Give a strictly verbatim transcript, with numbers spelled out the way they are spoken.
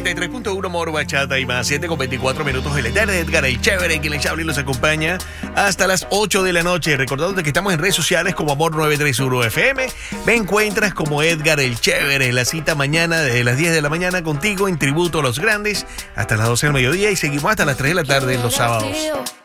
noventa y tres punto uno Moro Bachata y más. siete con veinticuatro minutos de la tarde. Edgar el Chévere, quien les habla y los acompaña hasta las ocho de la noche. Recordándote que estamos en redes sociales como Amor novecientos treinta y uno F M. Me encuentras como Edgar el Chévere. La cita mañana desde las diez de la mañana contigo en tributo a los grandes hasta las doce del mediodía y seguimos hasta las tres de la tarde en los sábados.